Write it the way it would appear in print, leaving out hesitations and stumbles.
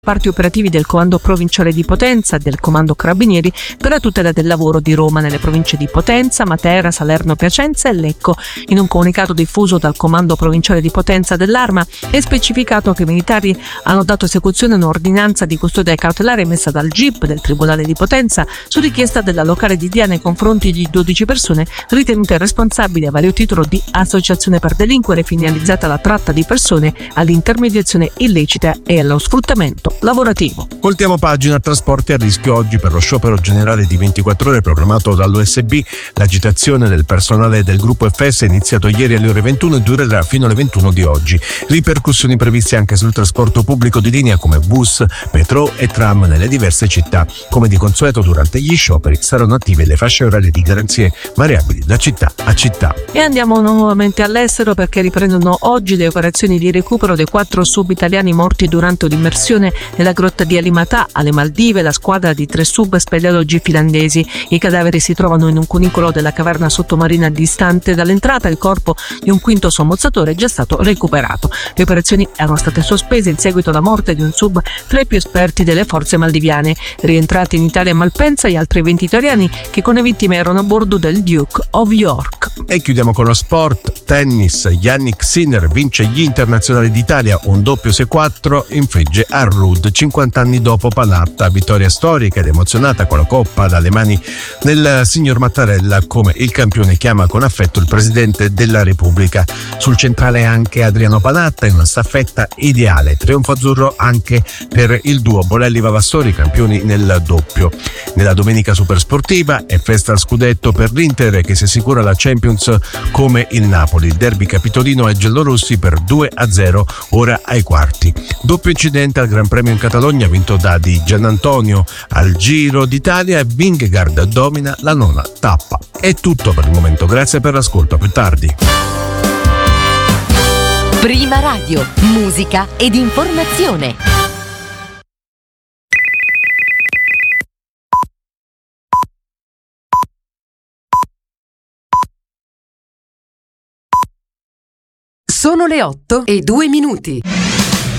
parti operativi del Comando Provinciale di Potenza e del Comando Carabinieri per la tutela del lavoro di Roma nelle province di Potenza, Matera, Salerno, Piacenza e Lecco. In un comunicato diffuso dal Comando Provinciale di Potenza dell'Arma è specificato che i militari hanno dato esecuzione a un'ordinanza di custodia cautelare emessa dal GIP del Tribunale di Potenza su richiesta della locale di Dia nei confronti di 12 persone ritenute responsabili a vario titolo di associazione per delinquere finalizzata alla tratta di persone, all'intermediazione illecita e allo sfruttamento lavorativo. Voltiamo pagina. Trasporti a rischio oggi per lo sciopero generale di 24 ore programmato dall'USB. L'agitazione del personale del gruppo FS è iniziato ieri alle ore 21 e durerà fino alle 21 di oggi. Ripercussioni previste anche sul trasporto pubblico di linea come bus, metro e tram nelle diverse città. Come di consueto durante gli scioperi saranno attive le fasce orarie di garanzie variabili da città a città. E andiamo nuovamente all'estero perché riprendono oggi le operazioni di recupero dei 4 sub italiani morti durante un'immersione nella grotta di Alimatà alle Maldive. La squadra di 3 sub speleologi finlandesi. I cadaveri si trovano in un cunicolo della caverna sottomarina distante dall'entrata. Il corpo di un quinto sommozzatore è già stato recuperato. Le operazioni erano state sospese in seguito alla morte di un sub tra i più esperti delle forze maldiviane. Rientrati in Italia a Malpensa gli altri 20 italiani che con le vittime erano a bordo del Duke of York. E chiudiamo con lo sport. Tennis. Yannick Sinner vince gli internazionali d'Italia, un doppio 6-4 infligge a Ruud 50 anni dopo Panatta. Vittoria storica ed emozionata con la coppa dalle mani del signor Mattarella, come il campione chiama con affetto il presidente della Repubblica. Sul centrale anche Adriano Panatta in una staffetta ideale. Trionfo azzurro anche per il duo Bolelli-Vavassori, campioni nel doppio. Nella domenica supersportiva è festa al scudetto per l'Inter che si assicura la Champions come il Napoli. Il derby capitolino ai giallorossi per 2-0 ora ai quarti. Doppio incidente al Gran Premio in Catalogna vinto da Di Giannantonio. Al Giro d'Italia e Vingegaard domina la 9ª tappa. È tutto per il momento, grazie per l'ascolto, a più tardi. Prima Radio, musica ed informazione. Sono le 8:02.